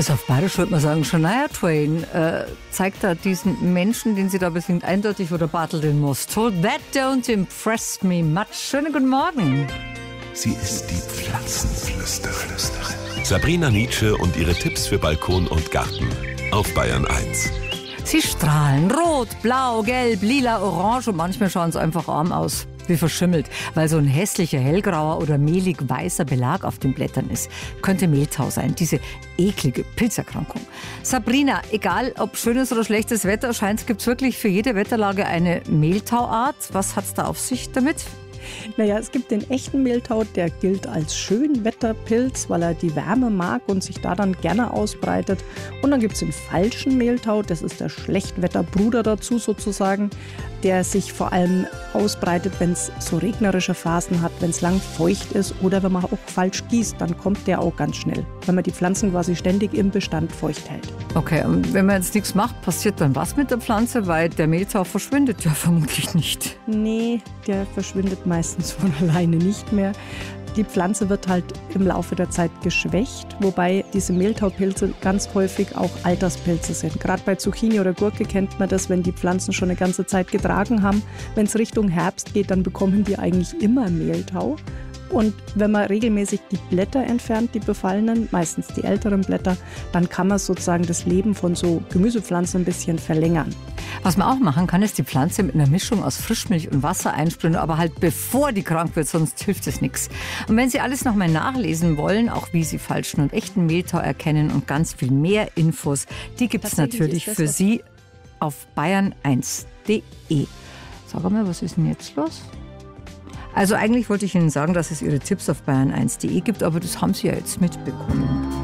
Also auf Bayerisch würde man sagen, Shania Twain zeigt da diesen Menschen, den sie da besingt, eindeutig, wo der Bartel den muss. Told that don't impress me much. Schönen guten Morgen. Sie ist die Pflanzenflüsterin. Sabrina Nitzsche und ihre Tipps für Balkon und Garten auf Bayern 1. Sie strahlen rot, blau, gelb, lila, orange und manchmal schauen sie einfach arm aus, wie verschimmelt, weil so ein hässlicher hellgrauer oder mehlig weißer Belag auf den Blättern ist. Könnte Mehltau sein, diese eklige Pilzerkrankung. Sabrina, egal ob schönes oder schlechtes Wetter, scheint es wirklich für jede Wetterlage eine Mehltauart. Was hat es da auf sich damit? Naja, es gibt den echten Mehltau, der gilt als Schönwetterpilz, weil er die Wärme mag und sich da dann gerne ausbreitet. Und dann gibt es den falschen Mehltau, das ist der Schlechtwetterbruder dazu sozusagen, der sich vor allem ausbreitet, wenn es so regnerische Phasen hat, wenn es lang feucht ist oder wenn man auch falsch gießt, dann kommt der auch ganz schnell, wenn man die Pflanzen quasi ständig im Bestand feucht hält. Okay, und wenn man jetzt nichts macht, passiert dann was mit der Pflanze? Weil der Mehltau verschwindet ja vermutlich nicht. Nee, der verschwindet meistens von alleine nicht mehr. Die Pflanze wird halt im Laufe der Zeit geschwächt, wobei diese Mehltaupilze ganz häufig auch Alterspilze sind. Gerade bei Zucchini oder Gurke kennt man das, wenn die Pflanzen schon eine ganze Zeit getragen haben. Wenn es Richtung Herbst geht, dann bekommen die eigentlich immer Mehltau. Und wenn man regelmäßig die Blätter entfernt, die befallenen, meistens die älteren Blätter, dann kann man sozusagen das Leben von so Gemüsepflanzen ein bisschen verlängern. Was man auch machen kann, ist die Pflanze mit einer Mischung aus Frischmilch und Wasser einsprühen, aber halt bevor die krank wird, sonst hilft es nichts. Und wenn Sie alles nochmal nachlesen wollen, auch wie Sie falschen und echten Mehltau erkennen und ganz viel mehr Infos, die gibt es natürlich für Sie auf bayern1.de. Sag mal, was ist denn jetzt los? Also eigentlich wollte ich Ihnen sagen, dass es Ihre Tipps auf bayern1.de gibt, aber das haben Sie ja jetzt mitbekommen.